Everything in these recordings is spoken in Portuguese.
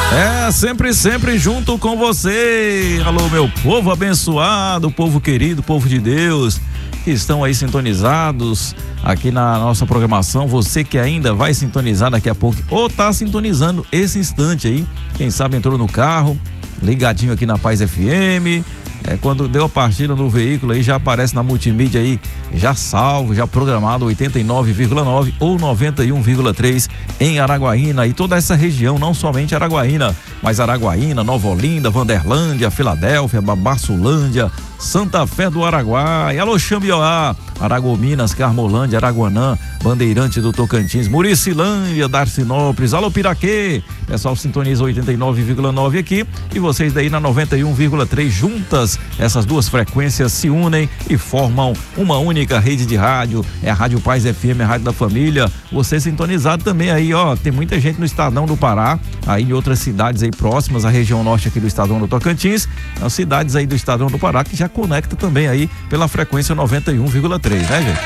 Sempre junto com você. Alô, meu povo abençoado, povo querido, povo de Deus, que estão aí sintonizados aqui na nossa programação. Você que ainda vai sintonizar daqui a pouco, ou tá sintonizando esse instante aí, quem sabe entrou no carro, ligadinho aqui na Paz FM. Quando deu a partida no veículo aí, já aparece na multimídia aí, já salvo, já programado 89,9 ou 91,3 em Araguaína e toda essa região, não somente Araguaína, mas Araguaína, Nova Olinda, Vanderlândia, Filadélfia, Babassulândia, Santa Fé do Araguaia, alô Xambioá, Aragominas, Carmolândia, Araguanã, Bandeirante do Tocantins, Muricilândia, Darcinópolis, alô Piraquê, pessoal sintoniza 89,9 aqui e vocês daí na 91,3 juntas, essas duas frequências se unem e formam uma única rede de rádio, é a Rádio Paz FM, a Rádio da Família. Você sintonizado também aí, ó, tem muita gente no Estadão do Pará, aí em outras cidades aí próximas à região norte aqui do Estadão do Tocantins, as cidades aí do Estadão do Pará que já conecta também aí pela frequência 91,3, né, gente?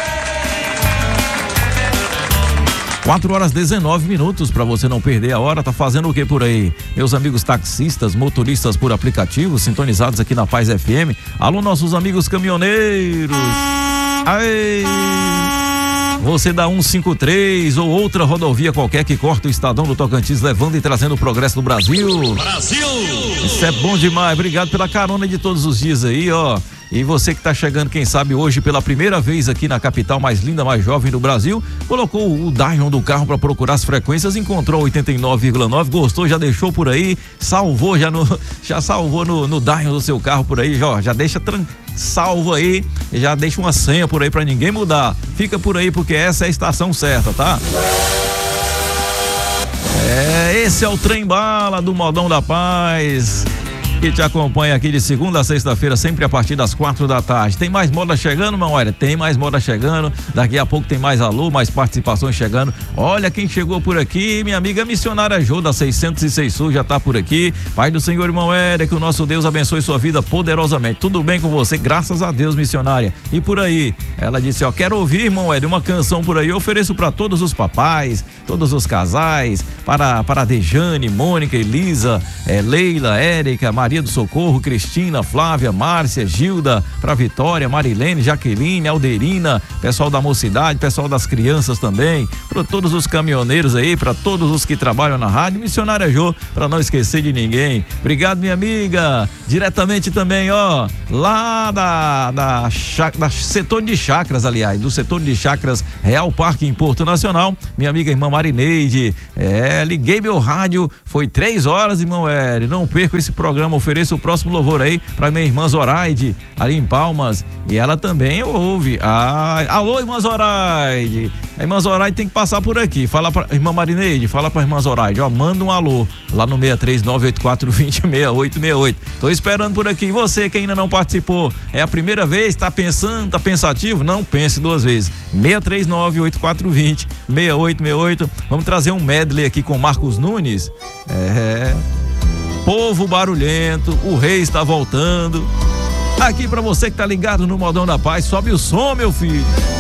4h19 para você não perder a hora. Tá fazendo o que por aí? Meus amigos taxistas, motoristas por aplicativo, sintonizados aqui na Paz FM. Alô, nossos amigos caminhoneiros. Aê! Você da 153 ou outra rodovia qualquer que corta o Estadão do Tocantins, levando e trazendo o progresso do Brasil. Isso é bom demais. Obrigado pela carona de todos os dias aí, ó. E você que está chegando, quem sabe hoje pela primeira vez aqui na capital mais linda, mais jovem do Brasil, colocou o Dion do carro para procurar as frequências, encontrou 89,9, gostou, já deixou por aí, salvou já salvou no Dion do seu carro por aí, já deixa salvo aí, já deixa uma senha por aí para ninguém mudar. Fica por aí porque essa é a estação certa, tá? Esse é o Trem Bala do Modão da Paz, que te acompanha aqui de segunda a sexta-feira, sempre a partir das 4h. Tem mais moda chegando, Mauélia? Tem mais moda chegando. Daqui a pouco tem mais alô, mais participações chegando. Olha quem chegou por aqui, minha amiga missionária Jô, da 606 Sul, já tá por aqui. Pai do Senhor, irmão Éder, que o nosso Deus abençoe sua vida poderosamente. Tudo bem com você? Graças a Deus, missionária. E por aí, ela disse, ó, quero ouvir, irmão Éder, uma canção por aí. Eu ofereço para todos os papais, todos os casais, para Dejane, Mônica, Elisa, Leila, Érica, Maria do Socorro, Cristina, Flávia, Márcia, Gilda, para Vitória, Marilene, Jaqueline, Alderina, pessoal da mocidade, pessoal das crianças também, para todos os caminhoneiros aí, para todos os que trabalham na rádio, missionária Jô, para não esquecer de ninguém. Obrigado, minha amiga. Diretamente também, ó, lá da setor de chacras, aliás, do setor de chacras Real Parque em Porto Nacional, minha amiga irmã Marineide. Liguei meu rádio, foi 3 horas, irmão Hélio, não perco esse programa. Ofereço o próximo louvor aí para minha irmã Zoraide, ali em Palmas, e ela também ouve. Alô, irmã Zoraide. A irmã Zoraide tem que passar por aqui. Fala pra irmã Marineide, fala pra irmã Zoraide, ó, manda um alô lá no 63984206868. Tô esperando por aqui. E você que ainda não participou, é a primeira vez, tá pensando, tá pensativo? Não pense 2 vezes. 63984206868. Vamos trazer um medley aqui com Marcos Nunes. Povo barulhento, o rei está voltando. Aqui pra você que tá ligado no Modão da Paz, sobe o som, meu filho.